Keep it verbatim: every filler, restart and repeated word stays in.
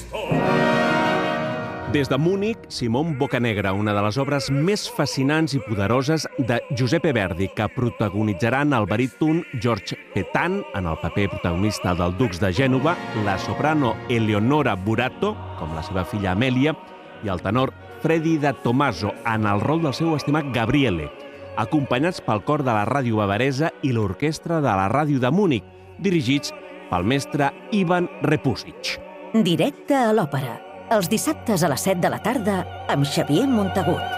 Des de Múnich, Simón Boccanegra, una de les obres més fascinants i poderoses de Giuseppe Verdi, que protagonitzaran el baríton George Petan en el paper protagonista del Dux de Gènova, la soprano Eleonora Burato, com la seva filla Amèlia, i el tenor Freddy de Tomaso en el rol del seu estimat Gabriele, acompanyats pel cor de la ràdio bavaresa i l'orquestra de la ràdio de Múnich, dirigits pel mestre Ivan Repusic. Directe a l'òpera, els dissabtes a les set de la tarda amb Xavier Montagut.